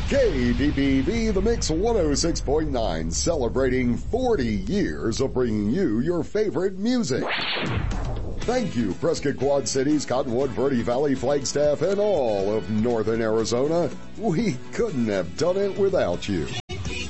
KDPV The Mix 106.9, celebrating 40 years of bringing you your favorite music. Thank you, Prescott Quad Cities, Cottonwood, Verde Valley, Flagstaff, and all of Northern Arizona. We couldn't have done it without you.